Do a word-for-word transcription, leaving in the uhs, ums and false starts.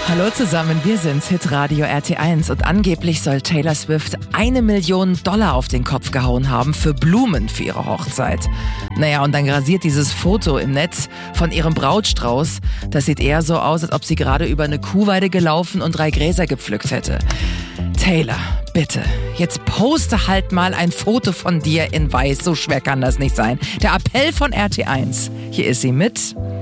Hallo zusammen, wir sind's, Hitradio R T eins, und angeblich soll Taylor Swift eine Million Dollar auf den Kopf gehauen haben für Blumen für ihre Hochzeit. Naja, und dann grasiert dieses Foto im Netz von ihrem Brautstrauß. Das sieht eher so aus, als ob sie gerade über eine Kuhweide gelaufen und drei Gräser gepflückt hätte. Taylor, bitte, jetzt poste halt mal ein Foto von dir in weiß, so schwer kann das nicht sein. Der Appell von R T eins. Hier ist sie mit